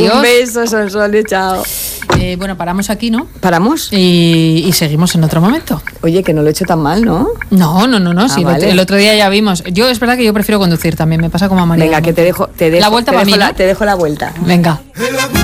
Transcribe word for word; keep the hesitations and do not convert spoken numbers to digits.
Adiós. Un beso, Sonsoles, chao. Eh, bueno, paramos aquí, ¿no? ¿Paramos? Y, y seguimos en otro momento. Oye, que no lo he hecho tan mal, ¿no? No, no, no, no. Ah, Sí, vale. el otro día ya vimos. Yo es verdad que yo prefiero conducir también, me pasa como a María. Venga, que te dejo, te dejo, La vuelta te para dejo mí, la, ¿no? te dejo la vuelta. Venga.